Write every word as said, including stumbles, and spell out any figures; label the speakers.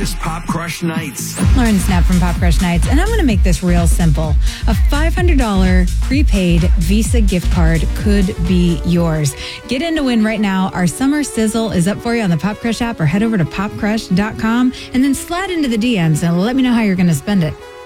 Speaker 1: This Pop Crush Nights.
Speaker 2: Lauren Snap from Pop Crush Nights, and I'm going to make this real simple. A five hundred dollars prepaid Visa gift card could be yours. Get in to win right now. Our summer sizzle is up for you on the Pop Crush app, or head over to pop crush dot com and then slide into the D Ms and let me know how you're going to spend it.